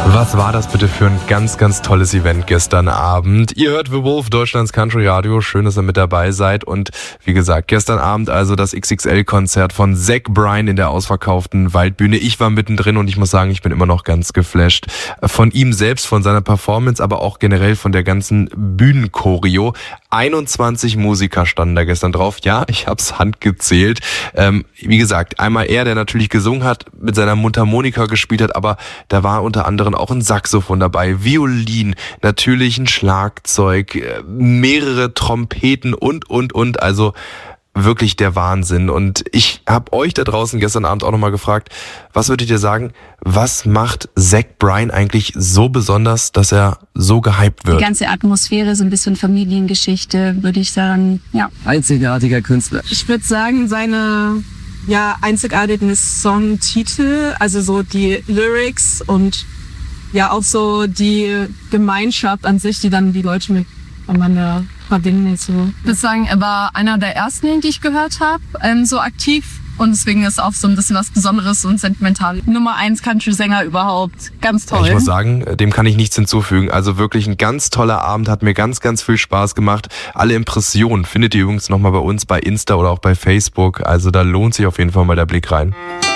Was war das bitte für ein ganz, ganz tolles Event gestern Abend? Ihr hört The Wolf, Deutschlands Country Radio. Schön, dass ihr mit dabei seid. Und wie gesagt, gestern Abend also das XXL-Konzert von Zach Bryan in der ausverkauften Waldbühne. Ich war mittendrin und ich muss sagen, ich bin immer noch ganz geflasht. Von ihm selbst, von seiner Performance, aber auch generell von der ganzen Bühnenchoreo. 21 Musiker standen da gestern drauf. Ja, ich hab's handgezählt. Wie gesagt, einmal er, der natürlich gesungen hat, mit seiner Mundharmonika gespielt hat, aber da war unter anderem auch ein Saxophon dabei, Violin, natürlich ein Schlagzeug, mehrere Trompeten und. Also wirklich der Wahnsinn. Und ich habe euch da draußen gestern Abend auch nochmal gefragt, was würdet ihr sagen, was macht Zach Bryan eigentlich so besonders, dass er so gehypt wird? Die ganze Atmosphäre, so ein bisschen Familiengeschichte, würde ich sagen, ja. Einzigartiger Künstler. Ich würde sagen, seine einzigartigen Songtitel, also so die Lyrics und ja auch so die Gemeinschaft an sich, die dann die Leute miteinander verbinden. So. Ich würde sagen, er war einer der ersten, die ich gehört habe, so aktiv. Und deswegen ist auch so ein bisschen was Besonderes und sentimental. Nummer 1 Country-Sänger überhaupt. Ganz toll. Ich muss sagen, dem kann ich nichts hinzufügen. Also wirklich ein ganz toller Abend, hat mir ganz, ganz viel Spaß gemacht. Alle Impressionen findet ihr übrigens nochmal bei uns bei Insta oder auch bei Facebook. Also da lohnt sich auf jeden Fall mal der Blick rein.